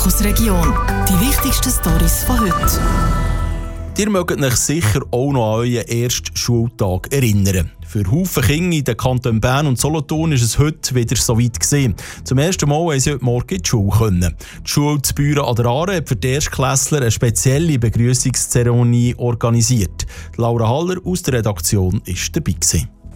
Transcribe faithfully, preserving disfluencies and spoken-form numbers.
Fokus-Region. Die wichtigsten Storys von heute. Ihr mögt euch sicher auch noch an euren ersten Schultag erinnern. Für Haufen Kinder in den Kantonen Bern und Solothurn ist es heute wieder so weit gewesen. Zum ersten Mal haben sie heute Morgen in die Schule können. Die Schule zu Büren an der Aare hat für die Erstklässler eine spezielle Begrüßungszeremonie organisiert. Laura Haller aus der Redaktion war dabei gewesen.